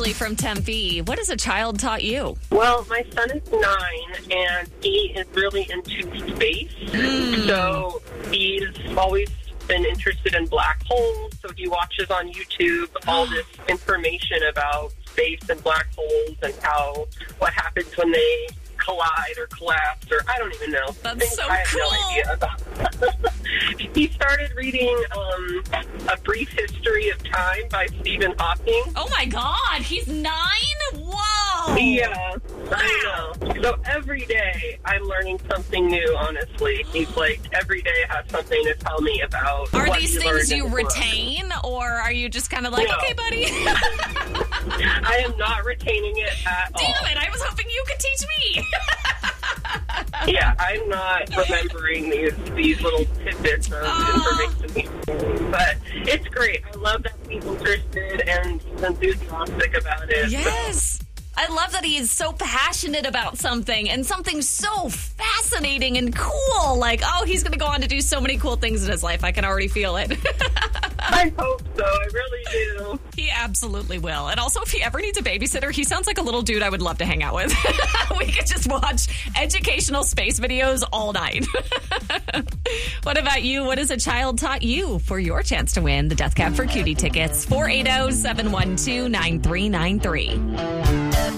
Ashley from Tempe. What has a child taught you? Well, my son is 9, and he is really into space. So he's always been interested in black holes. So he watches on YouTube all this information about space and black holes and what happens when they collide or collapse, or I don't even know. That's so I have cool. no idea about. He started reading A Brief History of Time by Stephen Hawking. Oh my God, he's 9? Whoa! Yeah, I know. So every day I'm learning something new, honestly. He's like, every day has something to tell me about. Are what these he things learned in you the book. retain, or are you just kind of like, No. okay, buddy? I am not retaining it at all. Damn it, I was hoping you could teach me. Yeah, I'm not remembering these little tidbits of information. But it's great. I love that he's interested and enthusiastic about it. Yes. I love that he is so passionate about something and something so fascinating and cool. Like, oh, he's going to go on to do so many cool things in his life. I can already feel it. I hope so. I really do. He absolutely will. And also, if he ever needs a babysitter, he sounds like a little dude I would love to hang out with. We could just watch educational space videos all night. What about you? What has a child taught you? For your chance to win the Death Cab for Cutie tickets, 480-712-9393.